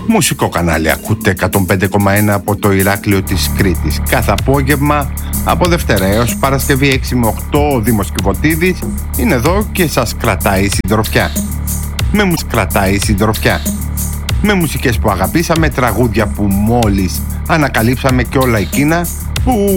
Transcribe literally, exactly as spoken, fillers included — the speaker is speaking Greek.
Μουσικό κανάλι ακούτε εκατόν πέντε κόμμα ένα από το Ηράκλειο της Κρήτης. Κάθε απόγευμα από Δευτέρα έως Παρασκευή έξι με οκτώ ο Δήμος Κιβωτίδης είναι εδώ και σας κρατάει συντροφιά. Με μας κρατάει συντροφιά. Με μουσικές που αγαπήσαμε, τραγούδια που μόλις ανακαλύψαμε και όλα εκείνα που